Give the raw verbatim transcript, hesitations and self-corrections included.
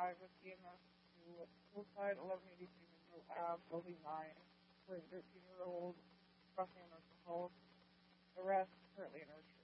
five with E M S two suicide, eleven eighty-two Monroe Ave, building nine, for a thirteen-year-old crossing an alcohol. The rest currently in our